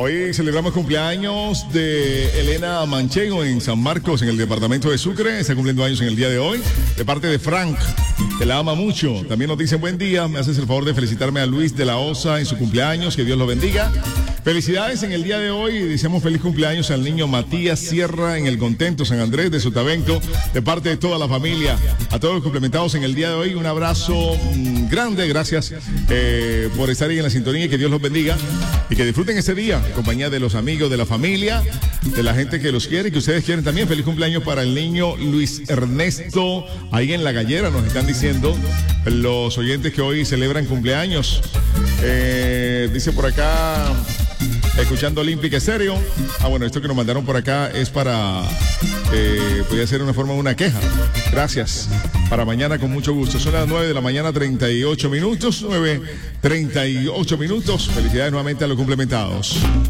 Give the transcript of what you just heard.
Hoy celebramos cumpleaños de Elena Manchego en San Marcos, en el departamento de Sucre. Está cumpliendo años en el día de hoy. De parte de Frank, que la ama mucho. También nos dicen buen día. Me haces el favor de felicitarme a Luis de la Osa en su cumpleaños. Que Dios lo bendiga. Felicidades en el día de hoy. Deseamos feliz cumpleaños al niño Matías Sierra en el Contento San Andrés de Sotavento. De parte de toda la familia. A todos los complementados en el día de hoy. Un abrazo grande. Gracias por estar ahí en la sintonía y que Dios los bendiga. Y que disfruten ese día en compañía de los amigos, de la familia, de la gente que los quiere y que ustedes quieren también. Feliz cumpleaños para el niño Luis Ernesto, ahí en La Gallera, nos están diciendo los oyentes que hoy celebran cumpleaños. Dice por acá, escuchando Olímpica Estéreo. Bueno, esto que nos mandaron por acá es para, podría ser una forma de una queja. Gracias. Para mañana con mucho gusto. Son las 9 de la mañana, 38 minutos. 9:38 minutos. Felicidades nuevamente a los complementados.